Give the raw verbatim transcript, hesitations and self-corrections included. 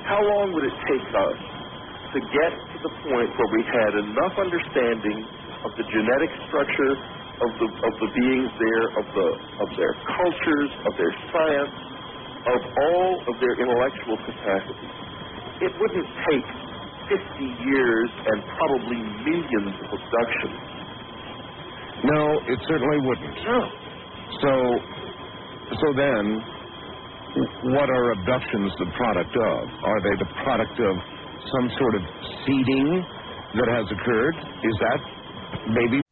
how long would it take us to get to the point where we had enough understanding of the genetic structure of the of the beings there, of the of their cultures, of their science, of all of their intellectual capacities? It wouldn't take fifty years and probably millions of abductions. No, it certainly wouldn't. No. So, so then, what are abductions the product of? Are they the product of some sort of seeding that has occurred? Is that maybe